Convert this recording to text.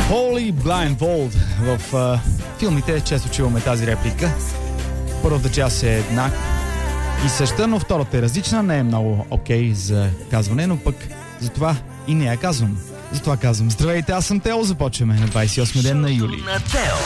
Holy Blindfold. В филмите често чуваме тази реплика. Първата част е една и съща, но втората е различна. Не е много окей за казване, но пък затова и не я казвам. Затова казвам: здравейте, аз съм Тео, започваме на 28 ден на юли.